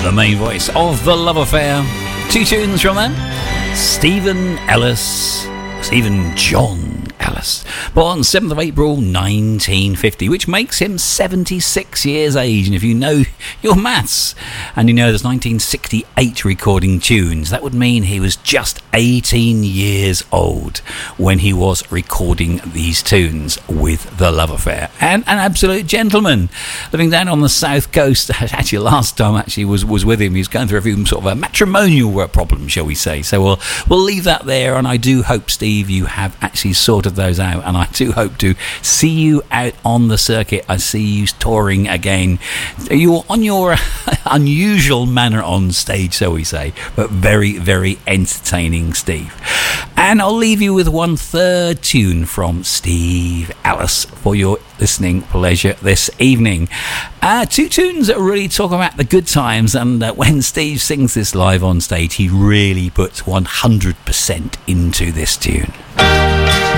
the main voice of The Love Affair. Two tunes from them. Stephen John Ellis, born 7th of April 1950, which makes him 76 years age. And if you know your maths and you know there's 1968 recording tunes, that would mean he was just 18 years old when he was recording these tunes with The Love Affair. And an absolute gentleman, living down on the south coast. Actually, last time was with him. He was going through a few sort of a matrimonial problem, shall we say. So we'll leave that there. And I do hope, Steve, you have actually sorted those out, and I do hope to see you out on the circuit. I see you touring again. You're on your unusual manner on stage, so we say, but very, very entertaining, Steve. And I'll leave you with one third tune from Steve Ellis for your listening pleasure this evening. Two tunes that really talk about the good times, and when Steve sings this live on stage, he really puts 100% into this tune.